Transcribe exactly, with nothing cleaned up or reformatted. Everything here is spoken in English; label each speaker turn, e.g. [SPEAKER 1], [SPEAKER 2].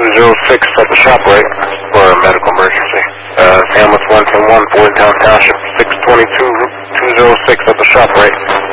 [SPEAKER 1] two zero six at the shop right for a medical emergency. Uh, Hamlet's one ten one, Boytown Township, six twenty-two, two zero six at the shop right.